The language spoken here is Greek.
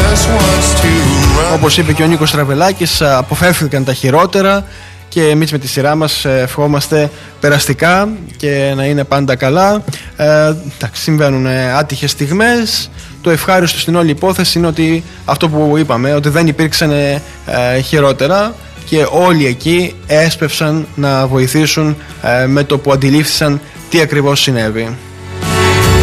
Όπως είπε και ο Νίκος Τραβελάκης, αποφεύθηκαν τα χειρότερα και εμείς με τη σειρά μας ευχόμαστε περαστικά και να είναι πάντα καλά. Συμβαίνουν άτυχες στιγμές. Το ευχάριστο στην όλη υπόθεση είναι ότι αυτό που είπαμε, ότι δεν υπήρξαν χειρότερα και όλοι εκεί έσπευσαν να βοηθήσουν με το που αντιλήφθησαν τι ακριβώς συνέβη.